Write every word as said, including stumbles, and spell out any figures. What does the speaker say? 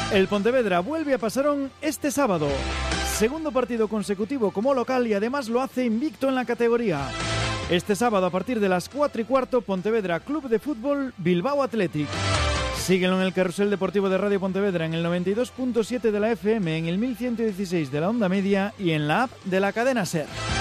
El Pontevedra vuelve a Pasarón este sábado. Segundo partido consecutivo como local y además lo hace invicto en la categoría. Este sábado a partir de las cuatro y cuarto, Pontevedra Club de Fútbol Bilbao Athletic. Síguelo en el carrusel deportivo de Radio Pontevedra en el noventa y dos punto siete de la F M, en el mil ciento dieciséis de la onda media y en la app de la cadena SER.